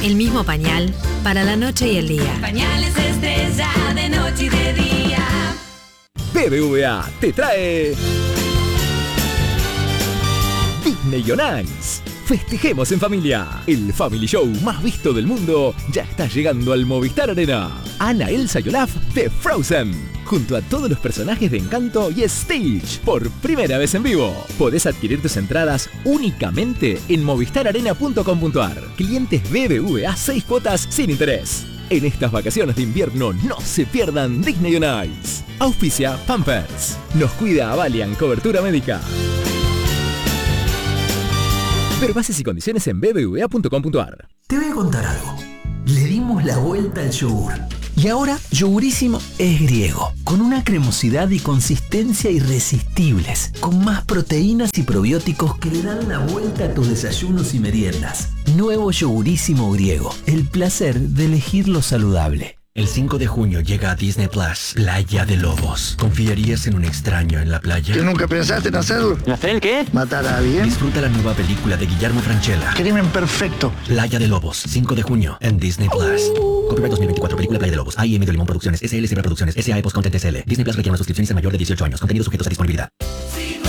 El mismo pañal para la noche y el día. Pañales Estrella de noche y de día. BBVA te trae Disney on Ice. Festejemos en familia. El Family Show más visto del mundo ya está llegando al Movistar Arena. Anna, Elsa y Olaf de Frozen, junto a todos los personajes de Encanto y Stitch, por primera vez en vivo. Podés adquirir tus entradas únicamente en movistararena.com.ar. Clientes BBVA 6 cuotas sin interés. En estas vacaciones de invierno no se pierdan Disney on Ice. Auspicia Pampers. Nos cuida Avalian Cobertura Médica. Ver bases y condiciones en bbva.com.ar. Te voy a contar algo. Le dimos la vuelta al yogur. Y ahora Yogurísimo es griego, con una cremosidad y consistencia irresistibles, con más proteínas y probióticos que le dan la vuelta a tus desayunos y meriendas. Nuevo Yogurísimo griego, el placer de elegir lo saludable. El 5 de junio llega a Disney Plus, Playa de Lobos. ¿Confiarías en un extraño en la playa? ¿Que nunca pensaste en hacerlo? ¿En hacer el qué? ¿Matar a alguien? Disfruta la nueva película de Guillermo Francella. Crimen perfecto. Playa de Lobos, 5 de junio, en Disney Plus. Copyright 2024, película Playa de Lobos. AIM de Limón Producciones, SL Producciones, SAE Post Content SL. Disney Plus requiere una suscripción y ser mayor de 18 años. Contenidos sujetos a disponibilidad.